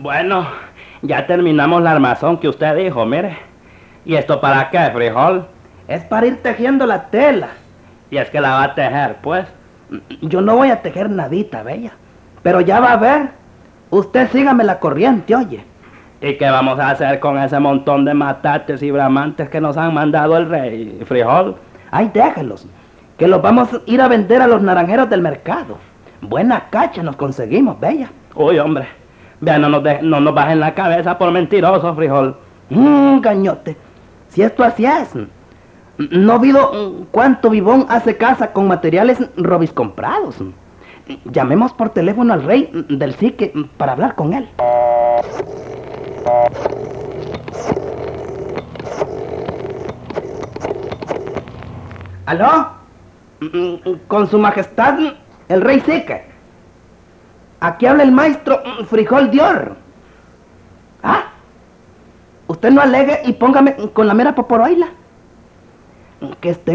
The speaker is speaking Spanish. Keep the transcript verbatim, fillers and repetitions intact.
Bueno, ya terminamos la armazón que usted dijo, mire. ¿Y esto para qué, frijol? Es para ir tejiendo la tela. Y es que la va a tejer, pues. Yo no voy a tejer nadita, bella. Pero ya va a ver. Usted sígame la corriente, oye. ¿Y qué vamos a hacer con ese montón de matates y bramantes que nos han mandado el rey, frijol? Ay, déjalos, que los vamos a ir a vender a los naranjeros del mercado. Buena cacha nos conseguimos, bella. Uy, hombre, vea, no nos, de, no nos bajen la cabeza por mentirosos, frijol. Mmm, gañote, si esto así es. ¿No ha habido cuánto vivón hace casa con materiales robis comprados? Llamemos por teléfono al rey del psique para hablar con él. ¿Aló? Con su majestad, el rey Sique. Aquí habla el maestro Frijol Dior. ¿Ah? Usted no alegue y póngame con la mera poporoila. Que esté